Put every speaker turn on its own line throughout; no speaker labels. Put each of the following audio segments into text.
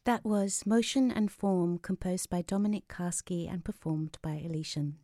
That was Motion and Form, composed by Dominic Karski and performed by Elysian.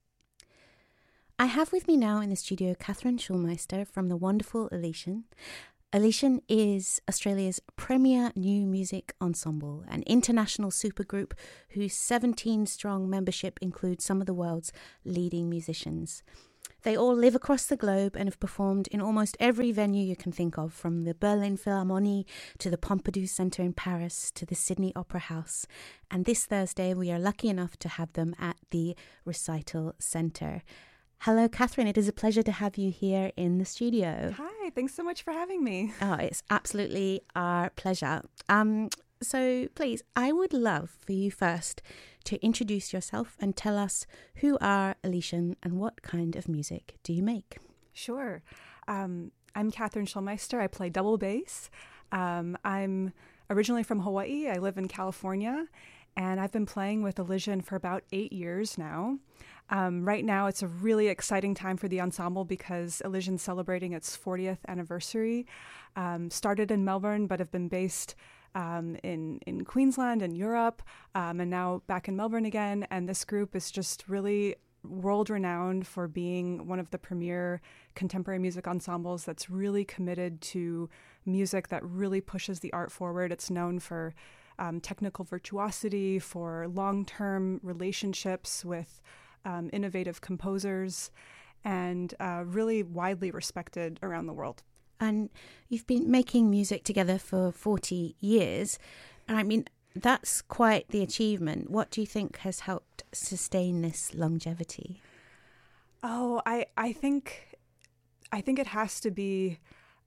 I have with me now in the studio Catherine Schulmeister from the wonderful Elysian. Elysian is Australia's premier new music ensemble, an international supergroup whose 17-strong membership includes some of the world's leading musicians. They all live across the globe and have performed in almost every venue you can think of, from the Berlin Philharmonie to the Pompidou Centre in Paris to the Sydney Opera House. And this Thursday we are lucky enough to have them at the Recital Centre. Hello, Catherine. It is a pleasure to have you here in the studio.
Hi, thanks so much for having me.
Oh, it's absolutely our pleasure. So please, I would love for you first to introduce yourself and tell us who are Elysian and what kind of music do you make?
Sure. I'm Catherine Schulmeister. I play double bass. I'm originally from Hawaii. I live in California, and I've been playing with Elysian for about 8 years now. Right now, it's a really exciting time for the ensemble because Elysian's celebrating its 40th anniversary. Started in Melbourne, but have been based in Queensland and Europe, and now back in Melbourne again. And this group is just really world-renowned for being one of the premier contemporary music ensembles that's really committed to music that really pushes the art forward. It's known for technical virtuosity, for long-term relationships with innovative composers, and really widely respected around the world.
And you've been making music together for 40 years. I mean, that's quite the achievement. What do you think has helped sustain this longevity?
Oh, I think it has to be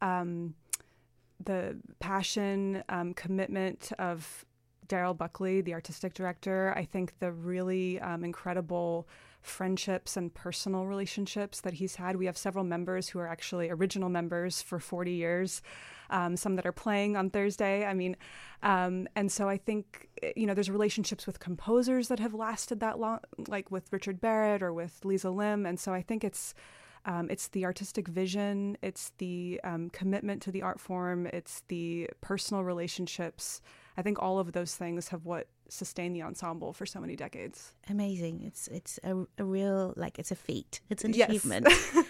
the passion, commitment of Daryl Buckley, the artistic director. I think the really incredible friendships and personal relationships that he's had. We have several members who are actually original members for 40 years, some that are playing on Thursday. I mean, and so I think, there's relationships with composers that have lasted that long, like with Richard Barrett or with Lisa Lim. And so I think it's the artistic vision, it's the commitment to the art form, it's the personal relationships. I think all of those things have what sustained the ensemble for so many decades.
Amazing. It's a real, it's a feat. It's an
Yes.
achievement.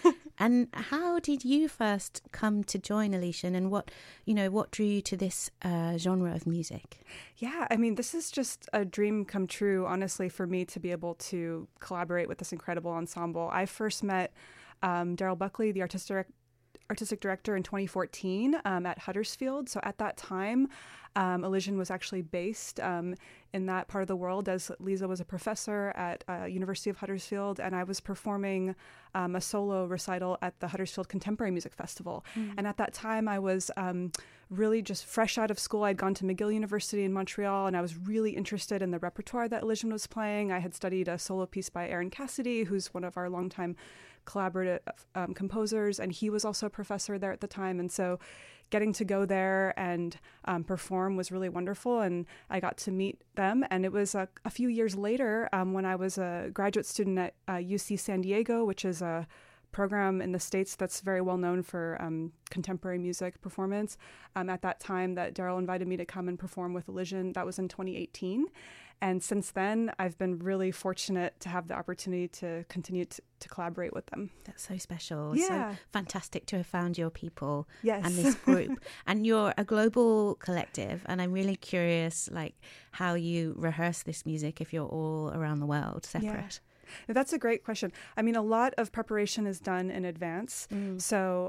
And how did you first come to join Elysian, and what drew you to this genre of music?
Yeah, I mean, this is just a dream come true, honestly, for me to be able to collaborate with this incredible ensemble. I first met Daryl Buckley, the artistic director, in 2014 at Huddersfield. So at that time, Elysian was actually based in that part of the world, as Lisa was a professor at University of Huddersfield, and I was performing a solo recital at the Huddersfield Contemporary Music Festival. And at that time, I was really just fresh out of school. I'd gone to McGill University in Montreal, and I was really interested in the repertoire that Elysian was playing. I had studied a solo piece by Aaron Cassidy, who's one of our longtime collaborative composers, and he was also a professor there at the time. And so getting to go there and perform was really wonderful, and I got to meet them. And it was a few years later when I was a graduate student at UC San Diego, which is a program in the States that's very well known for contemporary music performance. At that time that Daryl invited me to come and perform with Elysian. That was in 2018. And since then, I've been really fortunate to have the opportunity to continue to collaborate with them.
That's so special.
Yeah.
So fantastic to have found your people.
Yes.
And this group. And you're a global collective. And I'm really curious, how you rehearse this music if you're all around the world, separate.
Yeah. That's a great question. I mean, a lot of preparation is done in advance. So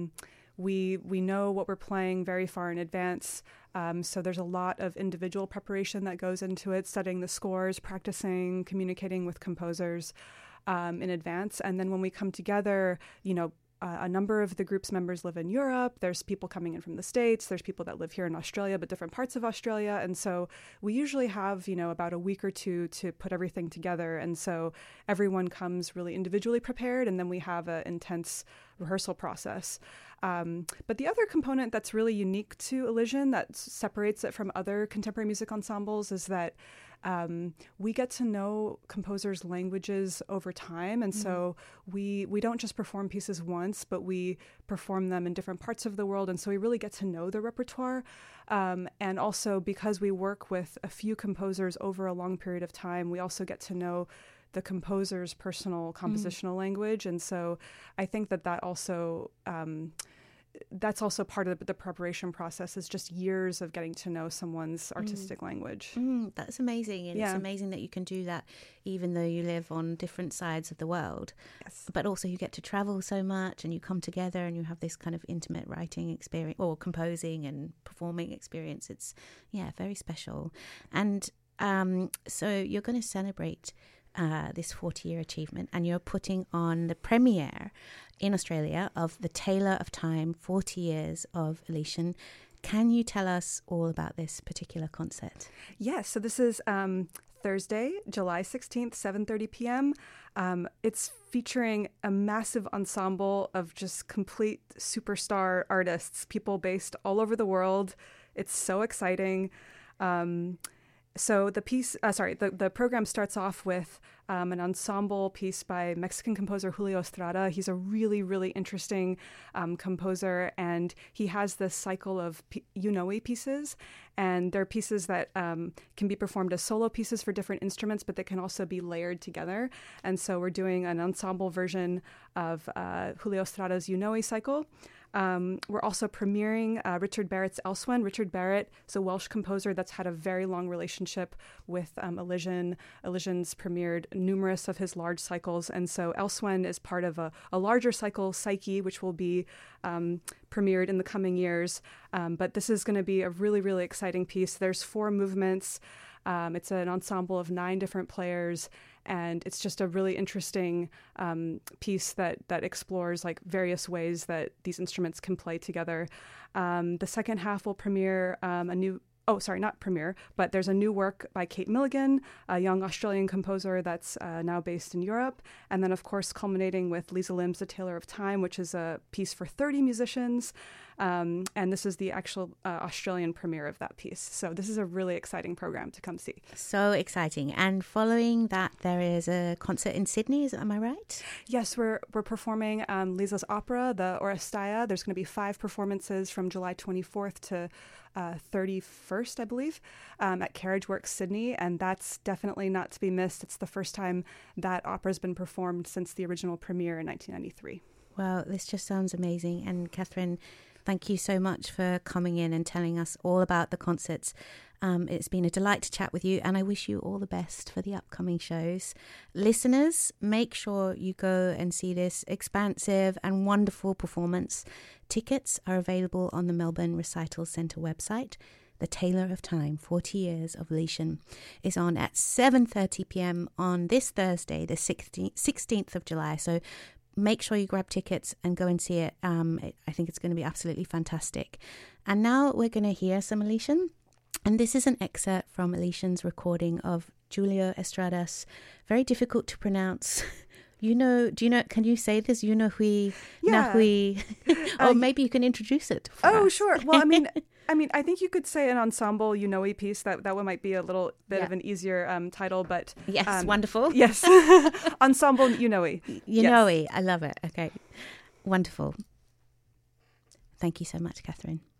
we know what we're playing very far in advance. So there's a lot of individual preparation that goes into it, studying the scores, practicing, communicating with composers in advance. And then when we come together, a number of the group's members live in Europe. There's people coming in from the States. There's people that live here in Australia, but different parts of Australia. And so we usually have, about a week or two to put everything together. And so everyone comes really individually prepared, and then we have an intense rehearsal process. But the other component that's really unique to Elysian that separates it from other contemporary music ensembles is that we get to know composers' languages over time. And so we don't just perform pieces once, but we perform them in different parts of the world. And so we really get to know the repertoire. And also because we work with a few composers over a long period of time, we also get to know the composer's personal compositional language. And so I think that also that's also part of the preparation process, is just years of getting to know someone's artistic language.
That's amazing. And it's amazing that you can do that even though you live on different sides of the world.
Yes.
But also you get to travel so much and you come together and you have this kind of intimate writing experience or composing and performing experience. It's, very special. And so you're going to celebrate this 40-year achievement, and you're putting on the premiere in Australia of The Tailor of Time, 40 Years of Elysian. Can you tell us all about this particular concert?
Yes, so this is Thursday, July 16th, 7:30 p.m. It's featuring a massive ensemble of just complete superstar artists, people based all over the world. It's so exciting. So the program starts off with an ensemble piece by Mexican composer Julio Estrada. He's a really, really interesting composer, and he has this cycle of Yunoi pieces, and they're pieces that can be performed as solo pieces for different instruments, but they can also be layered together. And so we're doing an ensemble version of Julio Estrada's Yunoi cycle. We're also premiering Richard Barrett's Elsewhen. Richard Barrett is a Welsh composer that's had a very long relationship with Elysian. Elysian's premiered numerous of his large cycles, and so Elsewhen is part of a larger cycle, Psyche, which will be premiered in the coming years. But this is going to be a really, really exciting piece. There's 4 movements. It's an ensemble of 9 different players, and it's just a really interesting piece that explores like various ways that these instruments can play together. The second half will premiere but there's a new work by Kate Milligan, a young Australian composer that's now based in Europe. And then, of course, culminating with Lisa Lim's The Tailor of Time, which is a piece for 30 musicians. And this is the actual Australian premiere of that piece. So this is a really exciting program to come see.
So exciting. And following that, there is a concert in Sydney. Am I right?
Yes, we're performing Lisa's opera, the Oresteia. There's going to be 5 performances from July 24th to 31st, I believe, at Carriage Works Sydney. And that's definitely not to be missed. It's the first time that opera's been performed since the original premiere in 1993.
Well, this just sounds amazing. And Catherine, thank you so much for coming in and telling us all about the concerts. It's been a delight to chat with you, and I wish you all the best for the upcoming shows. Listeners, make sure you go and see this expansive and wonderful performance. Tickets are available on the Melbourne Recital Centre website. The Tailor of Time, 40 Years of Elysian, is on at 7:30 p.m. on this Thursday, the 16th of July. So make sure you grab tickets and go and see it. I think it's going to be absolutely fantastic. And now we're going to hear some Elysian. And this is an excerpt from Elysian's recording of Julio Estrada's very difficult to pronounce. Can you say this? Nahui. Or maybe you can introduce it for us.
Sure. Well, I think you could say an ensemble Yunoi piece. That one might be a little bit of an easier title, but
yes, wonderful.
Yes, ensemble Yunoi.
Yunoi, yes. I love it. Okay, wonderful. Thank you so much, Catherine.